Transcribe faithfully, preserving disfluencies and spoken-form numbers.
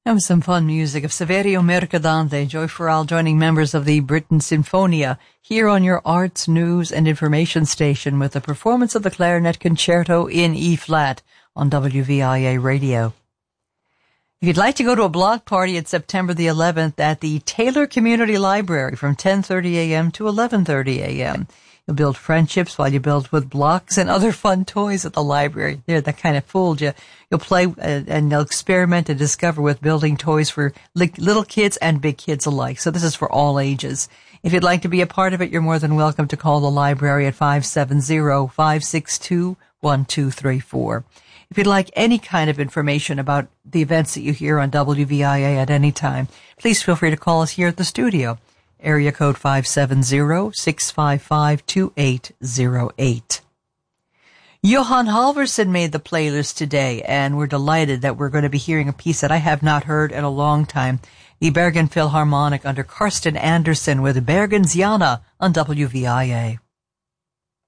That was some fun music of Saverio Mercadante, Joy Farrell joining members of the Britten Sinfonia here on your arts, news, and information station with a performance of the Clarinet Concerto in E-flat on W V I A Radio. If you'd like to go to a block party at September the eleventh at the Taylor Community Library from ten thirty a.m. to eleven thirty a.m., you'll build friendships while you build with blocks and other fun toys at the library. There, that kind of fooled you. You'll play uh, and you'll experiment and discover with building toys for li- little kids and big kids alike. So this is for all ages. If you'd like to be a part of it, you're more than welcome to call the library at five seven zero, five six two, one two three four. If you'd like any kind of information about the events that you hear on W V I A at any time, please feel free to call us here at the studio. Area code five seven zero, six five five, two eight zero eight. Johan Halvorsen made the playlist today, and we're delighted that we're going to be hearing a piece that I have not heard in a long time. The Bergen Philharmonic under Karsten Andersen with Bergens Jana on W V I A.